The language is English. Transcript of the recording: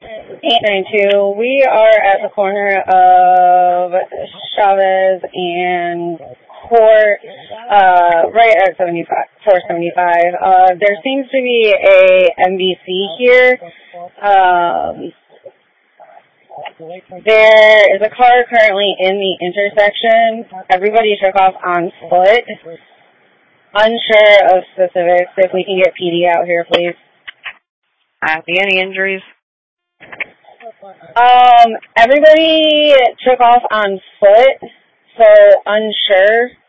892. We are at the corner of Chavez and Court, right at 475. There seems to be a MVC here. There is a car currently in the intersection. Everybody took off on foot. Unsure of specifics. If we can get PD out here, please. Any injuries? Everybody took off on foot, so unsure.